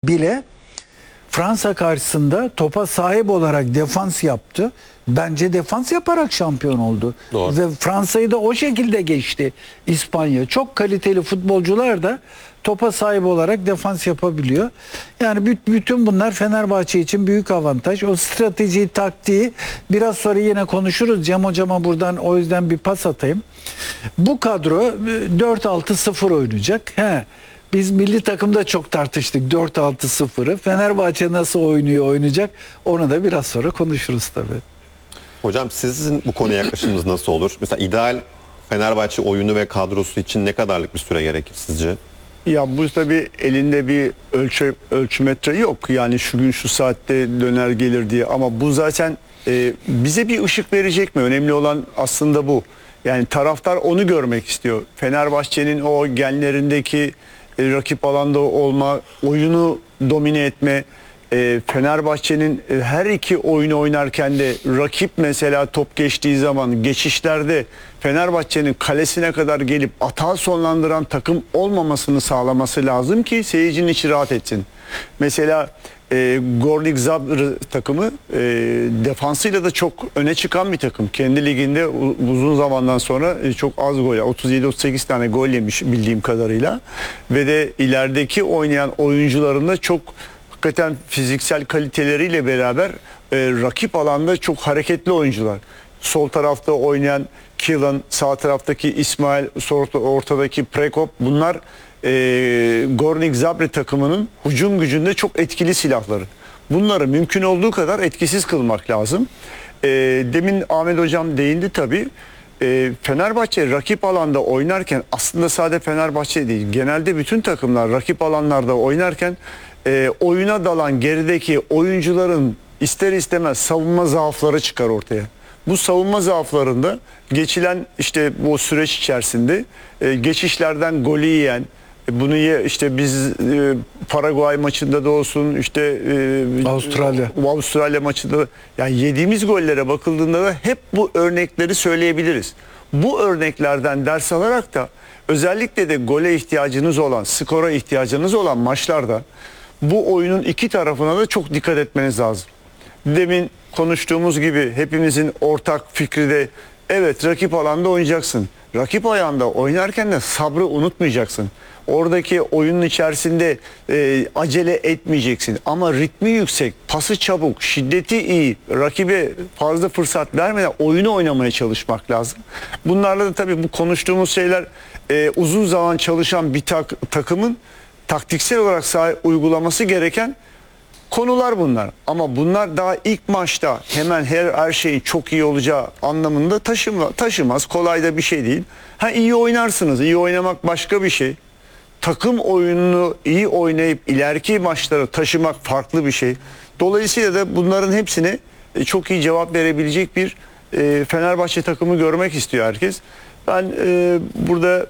bile Fransa karşısında topa sahip olarak defans yaptı. Bence defans yaparak şampiyon oldu. Doğru. Ve Fransa'yı da o şekilde geçti İspanya. Çok kaliteli futbolcular da topa sahip olarak defans yapabiliyor. Yani bütün bunlar Fenerbahçe için büyük avantaj. O stratejiyi, taktiği biraz sonra yine konuşuruz. Cem Hocam'a buradan o yüzden bir pas atayım. Bu kadro 4-6-0 oynayacak. Biz milli takımda çok tartıştık 4-6-0'ı. Fenerbahçe nasıl oynayacak onu da biraz sonra konuşuruz tabii. Hocam sizin bu konuya yaklaşımınız nasıl olur? Mesela ideal Fenerbahçe oyunu ve kadrosu için ne kadarlık bir süre gerekir sizce? Ya bu tabii elinde bir ölçümetre yok. Yani şu gün şu saatte döner gelir diye. Ama bu zaten bize bir ışık verecek mi? Önemli olan aslında bu. Yani taraftar onu görmek istiyor. Fenerbahçe'nin o genlerindeki rakip alanda olma, oyunu domine etme, Fenerbahçe'nin her iki oyunu oynarken de rakip mesela top geçtiği zaman geçişlerde Fenerbahçe'nin kalesine kadar gelip atağı sonlandıran takım olmamasını sağlaması lazım ki seyircinin içi rahat etsin. Mesela Gornik Zabrze takımı defansıyla da çok öne çıkan bir takım. Kendi liginde uzun zamandan sonra çok az gol, 37-38 tane gol yemiş bildiğim kadarıyla. Ve de ilerideki oynayan oyuncuların da çok hakikaten fiziksel kaliteleriyle beraber rakip alanda çok hareketli oyuncular. Sol tarafta oynayan Killen, sağ taraftaki İsmail, ortadaki Prekop, bunlar Gornik Zabrze takımının hücum gücünde çok etkili silahları. Bunları mümkün olduğu kadar etkisiz kılmak lazım. Demin Ahmet Hocam değindi tabii. Fenerbahçe rakip alanda oynarken, aslında sadece Fenerbahçe değil, genelde bütün takımlar rakip alanlarda oynarken oyuna dalan gerideki oyuncuların ister istemez savunma zaafları çıkar ortaya. Bu savunma zaaflarında geçilen işte bu süreç içerisinde geçişlerden golü yiyen, bunu işte biz Paraguay maçında da olsun, işte Avustralya maçında, yani yediğimiz gollere bakıldığında da hep bu örnekleri söyleyebiliriz. Bu örneklerden ders alarak da özellikle de gole ihtiyacınız olan, skora ihtiyacınız olan maçlarda bu oyunun iki tarafına da çok dikkat etmeniz lazım. Demin konuştuğumuz gibi hepimizin ortak fikri de evet, rakip alanda oynayacaksın. Rakip ayağında oynarken de sabrı unutmayacaksın. Oradaki oyunun içerisinde acele etmeyeceksin. Ama ritmi yüksek, pası çabuk, şiddeti iyi, rakibe fazla fırsat vermeden oyunu oynamaya çalışmak lazım. Bunlarla da tabii bu konuştuğumuz şeyler uzun zaman çalışan bir takımın taktiksel olarak uygulaması gereken konular bunlar. Ama bunlar daha ilk maçta hemen her şeyin çok iyi olacağı anlamında taşımaz. Kolay da bir şey değil. İyi oynarsınız. İyi oynamak başka bir şey. Takım oyununu iyi oynayıp ileriki maçlara taşımak farklı bir şey. Dolayısıyla da bunların hepsine çok iyi cevap verebilecek bir Fenerbahçe takımı görmek istiyor herkes. Ben burada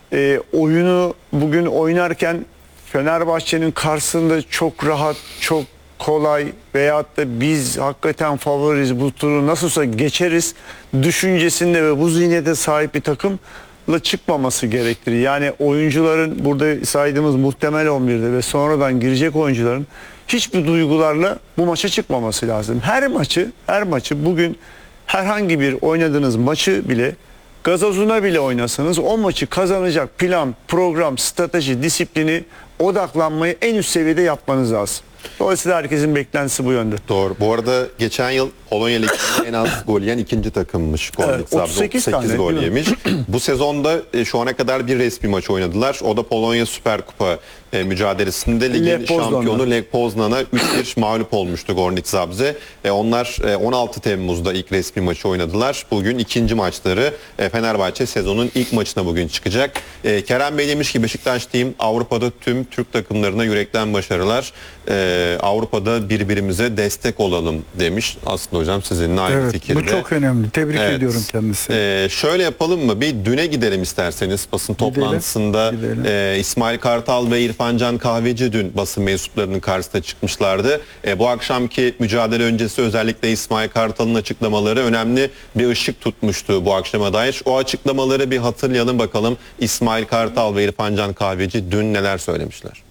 oyunu bugün oynarken Fenerbahçe'nin karşısında çok rahat, çok kolay veyahut da biz hakikaten favoriyiz, bu turu nasılsa geçeriz düşüncesinde ve bu zihniyete sahip bir takımla çıkmaması gerektirir. Yani oyuncuların, burada saydığımız muhtemel 11'de ve sonradan girecek oyuncuların hiçbir duygularla bu maça çıkmaması lazım. Her maçı bugün herhangi bir oynadığınız maçı bile, gazozuna bile oynasanız o maçı kazanacak plan, program, strateji, disiplini, odaklanmayı en üst seviyede yapmanız lazım. Dolayısıyla herkesin beklentisi bu yönde. Doğru. Bu arada geçen yıl Polonya Ligi'nde en az gol yiyen ikinci takımmış. Evet, 38 gol yemiş. Bu sezonda şu ana kadar bir resmi maç oynadılar. O da Polonya Süper Kupa mücadelesinde ligin şampiyonu Lech Poznan'a 3-1 mağlup olmuştu Gornik Zabrze. Onlar 16 Temmuz'da ilk resmi maçı oynadılar. Bugün ikinci maçları. Fenerbahçe sezonun ilk maçına bugün çıkacak. Kerem Bey demiş ki Beşiktaş diyeyim, Avrupa'da tüm Türk takımlarına yürekten başarılar. Avrupa'da birbirimize destek olalım demiş. Aslında hocam sizinle aynı fikirde. Bu çok önemli. Tebrik ediyorum kendisini. Şöyle yapalım mı? Bir düne gidelim isterseniz. Basın toplantısında İsmail Kartal ve İrfan Can Kahveci dün basın mensuplarının karşısına çıkmışlardı. Bu akşamki mücadele öncesi özellikle İsmail Kartal'ın açıklamaları önemli bir ışık tutmuştu bu akşama dair. O açıklamaları bir hatırlayalım bakalım. İsmail Kartal ve İrfan Can Kahveci dün neler söylemişler?